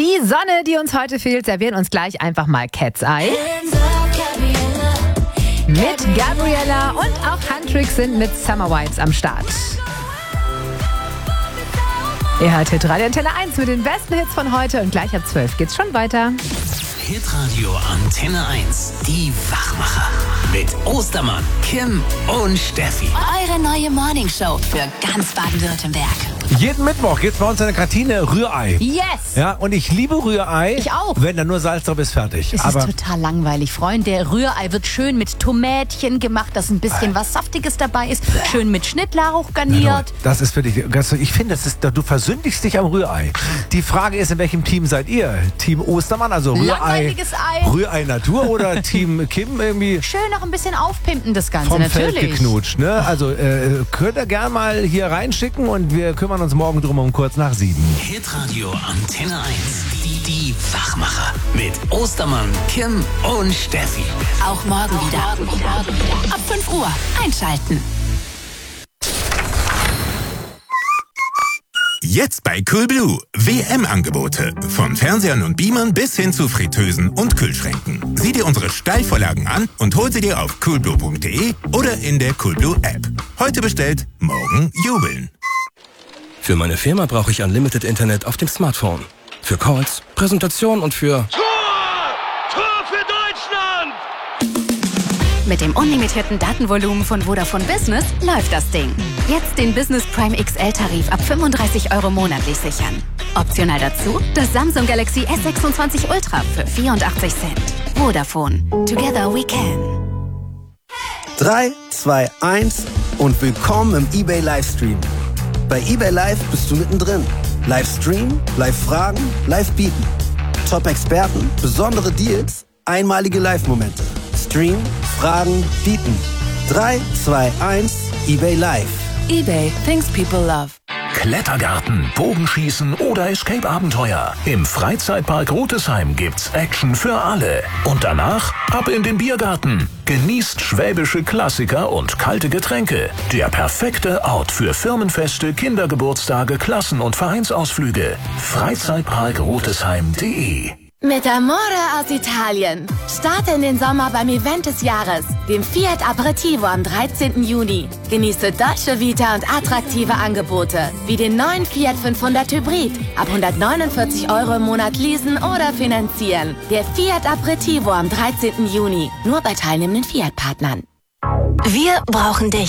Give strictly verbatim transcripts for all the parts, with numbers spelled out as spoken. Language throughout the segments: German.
Die Sonne, die uns heute fehlt, servieren uns gleich einfach mal Cat's Eye. Mit Gabriella und auch Huntrix sind mit Summer Vibes am Start. Ihr hört Hitradio Antenne eins mit den besten Hits von heute und gleich ab zwölf geht's schon weiter. Hitradio Antenne eins, die Wachmacher. Mit Ostermann, Kim und Steffi. Eure neue Morningshow für ganz Baden-Württemberg. Jeden Mittwoch gibt's bei uns in der Kantine Rührei. Yes! Ja, und ich liebe Rührei. Ich auch. Wenn da nur Salz drauf ist, fertig. Es Aber ist total langweilig, Freunde. Rührei wird schön mit Tomätchen gemacht, dass ein bisschen was Saftiges dabei ist. Schön mit Schnittlauch garniert. das ist für dich, ich finde, das ist, du versündigst dich am Rührei. Die Frage ist, in welchem Team seid ihr? Team Ostermann, also Rührei, Langweiliges Ei. Rührei Natur oder Team Kim irgendwie Schön noch ein bisschen aufpimpen, das Ganze, vom Feld natürlich. geknutscht. Ne? Also äh, könnt ihr gerne mal hier reinschicken und wir kümmern uns morgen drum um kurz nach sieben. Hitradio Antenne eins, die, die Wachmacher. Mit Ostermann, Kim und Steffi. Auch morgen wieder. Ab fünf Uhr einschalten. Jetzt bei Coolblue. W M-Angebote. Von Fernsehern und Beamern bis hin zu Fritteusen und Kühlschränken. Sieh dir unsere Steilvorlagen an und hol sie dir auf coolblue punkt de oder in der Coolblue-App. Heute bestellt, morgen jubeln. Für meine Firma brauche ich Unlimited Internet auf dem Smartphone. Für Calls, Präsentation und für... Tor! Tor für Deutschland! Mit dem unlimitierten Datenvolumen von Vodafone Business läuft das Ding. Jetzt den Business Prime X L-Tarif ab fünfunddreißig Euro monatlich sichern. Optional dazu das Samsung Galaxy S sechsundzwanzig Ultra für vierundachtzig Cent. Vodafone. Together we can. drei, zwei, eins und willkommen im eBay Livestream. Bei eBay Live bist du mittendrin. Livestream, Live-Fragen, Live-Bieten. Top-Experten, besondere Deals, einmalige Live-Momente. Stream, Fragen, Bieten. drei, zwei, eins, eBay Live. eBay, things people love. Klettergarten, Bogenschießen oder Escape-Abenteuer. Im Freizeitpark Rotesheim gibt's Action für alle. Und danach ab in den Biergarten. Genießt schwäbische Klassiker und kalte Getränke. Der perfekte Ort für Firmenfeste, Kindergeburtstage, Klassen- und Vereinsausflüge. Freizeitpark Rotesheim punkt de. Mit Amore aus Italien. Starte in den Sommer beim Event des Jahres, dem Fiat Aperitivo am dreizehnten Juni. Genieße Dolce Vita und attraktive Angebote, wie den neuen Fiat fünfhundert Hybrid. Ab hundertneunundvierzig Euro im Monat leasen oder finanzieren. Der Fiat Aperitivo am dreizehnten Juni. Nur bei teilnehmenden Fiat-Partnern. Wir brauchen dich.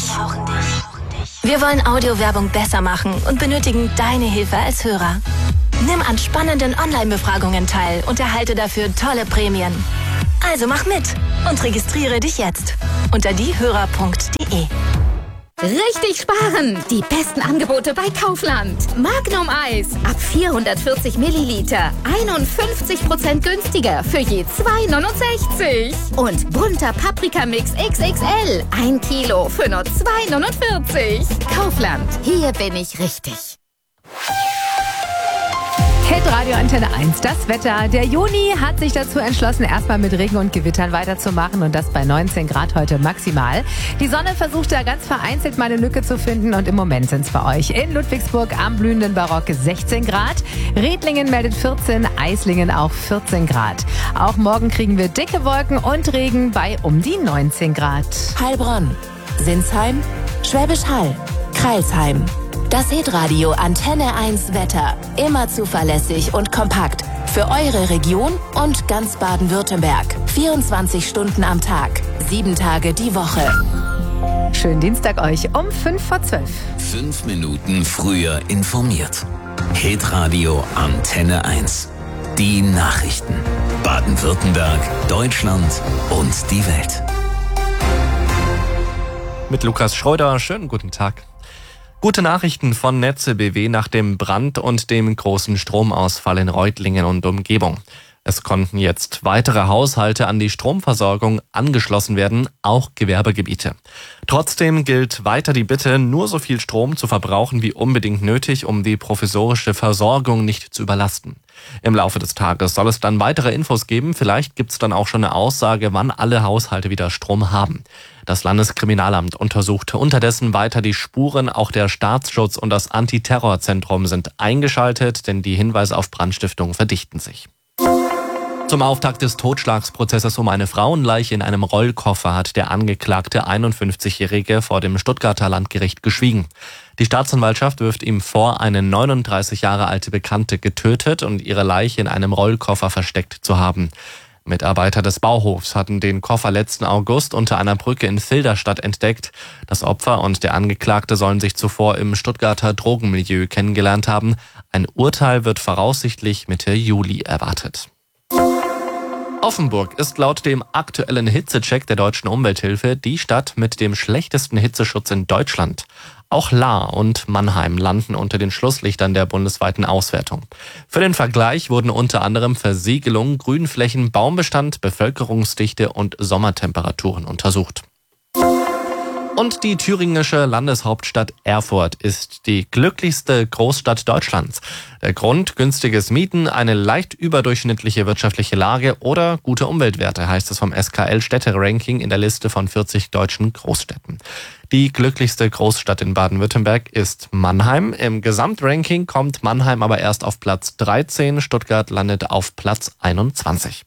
Wir wollen Audiowerbung besser machen und benötigen deine Hilfe als Hörer. Nimm an spannenden Online-Befragungen teil und erhalte dafür tolle Prämien. Also mach mit und registriere dich jetzt unter diehörer punkt de. Richtig sparen! Die besten Angebote bei Kaufland. Magnum Eis ab vierhundertvierzig Milliliter. einundfünfzig Prozent günstiger für je zwei neunundsechzig. Und bunter Paprikamix X X L. Ein Kilo für nur zwei neunundvierzig. Kaufland. Hier bin ich richtig. Hitradio Antenne eins, das Wetter. Der Juni hat sich dazu entschlossen, erstmal mit Regen und Gewittern weiterzumachen und das bei neunzehn Grad heute maximal. Die Sonne versucht da ganz vereinzelt mal eine Lücke zu finden und im Moment sind es bei euch in Ludwigsburg am blühenden Barock sechzehn Grad. Redlingen meldet vierzehn, Eislingen auch vierzehn Grad. Auch morgen kriegen wir dicke Wolken und Regen bei um die neunzehn Grad. Heilbronn, Sinsheim, Schwäbisch Hall, Crailsheim. Das Hitradio Antenne eins Wetter. Immer zuverlässig und kompakt. Für eure Region und ganz Baden-Württemberg. vierundzwanzig Stunden am Tag. Sieben Tage die Woche. Schönen Dienstag euch um fünf vor zwölf. Fünf Minuten früher informiert. Hitradio Antenne eins. Die Nachrichten. Baden-Württemberg, Deutschland und die Welt. Mit Lukas Schreuder, schönen guten Tag. Gute Nachrichten von Netze B W nach dem Brand und dem großen Stromausfall in Reutlingen und Umgebung. Es konnten jetzt weitere Haushalte an die Stromversorgung angeschlossen werden, auch Gewerbegebiete. Trotzdem gilt weiter die Bitte, nur so viel Strom zu verbrauchen wie unbedingt nötig, um die provisorische Versorgung nicht zu überlasten. Im Laufe des Tages soll es dann weitere Infos geben. Vielleicht gibt es dann auch schon eine Aussage, wann alle Haushalte wieder Strom haben. Das Landeskriminalamt untersucht unterdessen weiter die Spuren. Auch der Staatsschutz und das Antiterrorzentrum sind eingeschaltet, denn die Hinweise auf Brandstiftung verdichten sich. Zum Auftakt des Totschlagsprozesses um eine Frauenleiche in einem Rollkoffer hat der Angeklagte einundfünfzigjährige vor dem Stuttgarter Landgericht geschwiegen. Die Staatsanwaltschaft wirft ihm vor, eine neununddreißig Jahre alte Bekannte getötet und ihre Leiche in einem Rollkoffer versteckt zu haben. Mitarbeiter des Bauhofs hatten den Koffer letzten August unter einer Brücke in Filderstadt entdeckt. Das Opfer und der Angeklagte sollen sich zuvor im Stuttgarter Drogenmilieu kennengelernt haben. Ein Urteil wird voraussichtlich Mitte Juli erwartet. Offenburg ist laut dem aktuellen Hitzecheck der Deutschen Umwelthilfe die Stadt mit dem schlechtesten Hitzeschutz in Deutschland. Auch Lahr und Mannheim landen unter den Schlusslichtern der bundesweiten Auswertung. Für den Vergleich wurden unter anderem Versiegelung, Grünflächen, Baumbestand, Bevölkerungsdichte und Sommertemperaturen untersucht. Und die thüringische Landeshauptstadt Erfurt ist die glücklichste Großstadt Deutschlands. Der Grund: günstiges Mieten, eine leicht überdurchschnittliche wirtschaftliche Lage oder gute Umweltwerte, heißt es vom S K L-Städte-Ranking in der Liste von vierzig deutschen Großstädten. Die glücklichste Großstadt in Baden-Württemberg ist Mannheim. Im Gesamtranking kommt Mannheim aber erst auf Platz dreizehn. Stuttgart landet auf Platz einundzwanzig.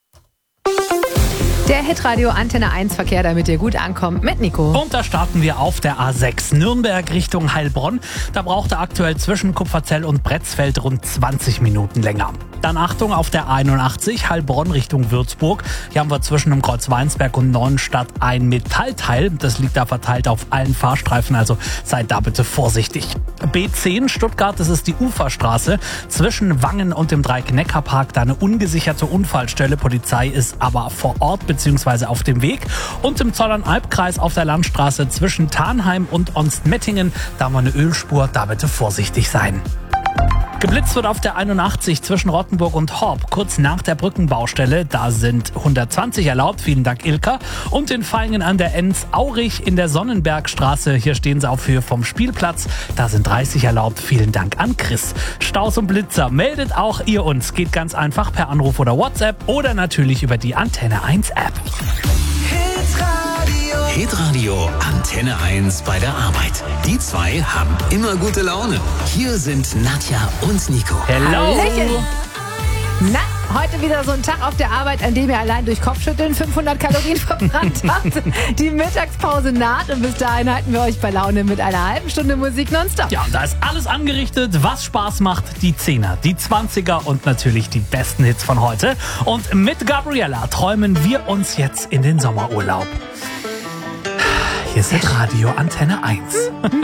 Der Hitradio Antenne eins Verkehr, damit ihr gut ankommt, mit Nico. Und da starten wir auf der A sechs Nürnberg Richtung Heilbronn. Da braucht er aktuell zwischen Kupferzell und Bretzfeld rund zwanzig Minuten länger. Dann Achtung auf der einundachtzig Heilbronn Richtung Würzburg. Hier haben wir zwischen dem Kreuz Weinsberg und Neuenstadt ein Metallteil. Das liegt da verteilt auf allen Fahrstreifen, also seid da bitte vorsichtig. B zehn Stuttgart, das ist die Uferstraße. Zwischen Wangen und dem Dreieck-Neckar-Park, da eine ungesicherte Unfallstelle. Polizei ist aber vor Ort bzw. auf dem Weg. Und im Zollern-Albkreis auf der Landstraße zwischen Tarnheim und Onstmettingen, da haben wir eine Ölspur, da bitte vorsichtig sein. Geblitzt wird auf der einundachtzig zwischen Rottenburg und Horb, kurz nach der Brückenbaustelle. Da sind hundertzwanzig erlaubt, vielen Dank Ilka. Und in Vaihingen an der Enz Aurich in der Sonnenbergstraße, hier stehen sie auf Höhe vom Spielplatz. Da sind dreißig erlaubt, vielen Dank an Chris. Staus und Blitzer, meldet auch ihr uns. Geht ganz einfach per Anruf oder WhatsApp oder natürlich über die Antenne eins App. Hitradio Antenne eins bei der Arbeit. Die zwei haben immer gute Laune. Hier sind Nadja und Nico. Hello. Na, heute wieder so ein Tag auf der Arbeit, an dem ihr allein durch Kopfschütteln fünfhundert Kalorien verbrannt habt. Die Mittagspause naht und bis dahin halten wir euch bei Laune mit einer halben Stunde Musik nonstop. Ja, und da ist alles angerichtet, was Spaß macht. Die Zehner, die Zwanziger und natürlich die besten Hits von heute. Und mit Gabriella träumen wir uns jetzt in den Sommerurlaub. Hier ist Radio Antenne eins.